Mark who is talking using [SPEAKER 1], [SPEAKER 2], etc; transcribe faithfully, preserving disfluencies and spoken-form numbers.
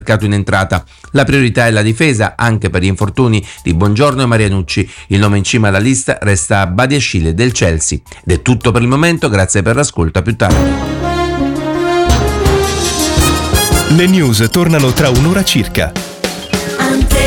[SPEAKER 1] mercato in entrata. La priorità è la difesa, anche per gli infortuni di Buongiorno e Marianucci. Il nome in cima alla lista resta Badiashile del Chelsea. Ed è tutto per il momento, grazie per l'ascolto, a più tardi.
[SPEAKER 2] Le news tornano tra un'ora circa.